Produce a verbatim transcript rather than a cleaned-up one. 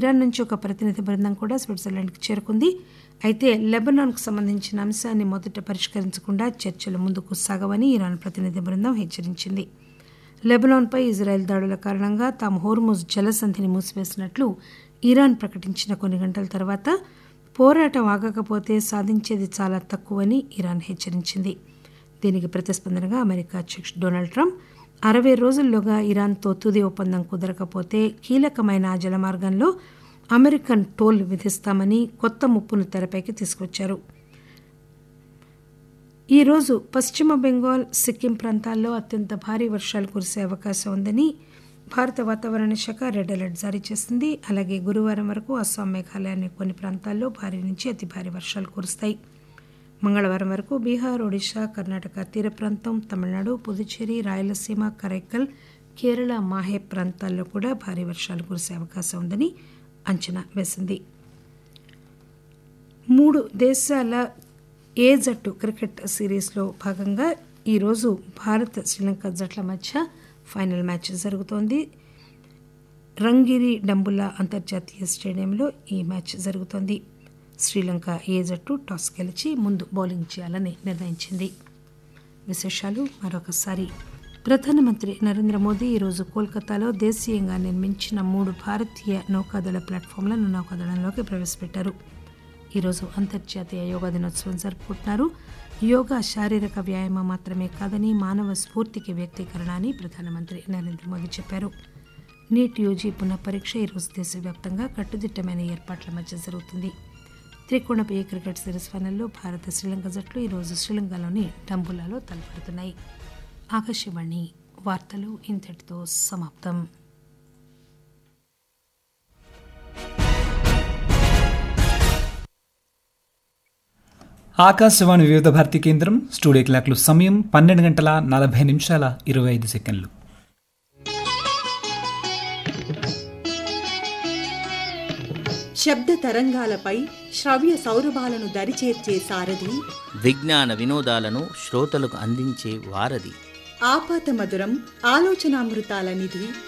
Iran నుంచి ఒక ప్రతినిధి బృందం కూడా స్విట్జర్లాండ్కి చేరుకుంది. అయితే లెబనాన్కు సంబంధించిన అంశాన్ని మొదట పరిష్కరించకుండా చర్చలు ముందుకు సాగవని ఇరాన్ ప్రతినిధి బృందం హెచ్చరించింది. లెబనాన్పై ఇజ్రాయెల్ దాడుల కారణంగా తాము హోర్ముజ్ జలసంధిని మూసివేసినట్లు ఇరాన్ ప్రకటించిన కొన్ని గంటల తర్వాత పోరాటం ఆగకపోతే సాధించేది చాలా తక్కువని ఇరాన్ హెచ్చరించింది. దీనికి ప్రతిస్పందనగా అమెరికా అధ్యక్షుడు డొనాల్డ్ ట్రంప్ అరవై రోజుల్లోగా ఇరాన్తో తుది ఒప్పందం కుదరకపోతే కీలకమైన ఆ జలమార్గంలో అమెరికన్ టోల్ విధిస్తామని కొత్త ముప్పును తెరపైకి తీసుకొచ్చారు. ఈరోజు పశ్చిమ బెంగాల్, సిక్కిం ప్రాంతాల్లో అత్యంత భారీ వర్షాలు కురిసే అవకాశం ఉందని భారత వాతావరణ శాఖ రెడ్ అలర్ట్ జారీ చేసింది. అలాగే గురువారం వరకు అస్సాం, మేఘాలయలోని కొన్ని ప్రాంతాల్లో భారీ నుంచి అతి భారీ వర్షాలు కురుస్తాయి. మంగళవారం వరకు బీహార్, ఒడిశా, కర్ణాటక తీర ప్రాంతం, తమిళనాడు, పుదుచ్చేరి, రాయలసీమ, కరైకల్, కేరళ, మాహే ప్రాంతాల్లో కూడా భారీ వర్షాలు కురిసే అవకాశం ఉందని అంచనా వేసింది. మూడు దేశాల ఏ జట్టు క్రికెట్ సిరీస్లో భాగంగా ఈరోజు భారత్, శ్రీలంక జట్ల మధ్య ఫైనల్ మ్యాచ్ జరుగుతోంది. రంగిరి డంబుల్లా అంతర్జాతీయ స్టేడియంలో ఈ మ్యాచ్ జరుగుతోంది. శ్రీలంక ఏ జట్టు టాస్ గెలిచి ముందు బౌలింగ్ చేయాలని నిర్ణయించింది. విశేషాలు మరొకసారి. ప్రధానమంత్రి నరేంద్ర మోదీ ఈరోజు కోల్కతాలో దేశీయంగా నిర్మించిన మూడు భారతీయ నౌకాదళ ప్లాట్ఫామ్లను నౌకాదళంలోకి ప్రవేశపెట్టారు. ఈరోజు అంతర్జాతీయ యోగా దినోత్సవం జరుపుకుంటున్నారు. యోగా శారీరక వ్యాయామం మాత్రమే కాదని మానవ స్ఫూర్తికి వ్యక్తీకరణ అని ప్రధానమంత్రి నరేంద్ర మోదీ చెప్పారు. నీట్ యూజీ పునః పరీక్ష ఈరోజు దేశవ్యాప్తంగా కట్టుదిట్టమైన ఏర్పాట్ల మధ్య జరుగుతుంది. త్రికోణపై క్రికెట్ సిరీస్ ఫైనల్లో భారత, శ్రీలంక జట్లు ఈరోజు శ్రీలంకలోని డంబుల్లాలో తలపడుతున్నాయి. ఆకాశవాణి వార్తలు ఇంతటితో సమాప్తం. ఆకాశవాణి వివిధ భారతి కేంద్రం స్టూడియో క్లాక్లు సమయం పన్నెండు గంటల నలభై నిమిషాల ఇరవై ఐదు సెకండ్లు. శబ్ద తరంగాలపై శ్రవ్య సౌరభాలను దరిచేర్చే సారథి, విజ్ఞాన వినోదాలను శ్రోతలకు అందించే వారధి, ఆపాత మధురం ఆలోచనామృతాల నిధి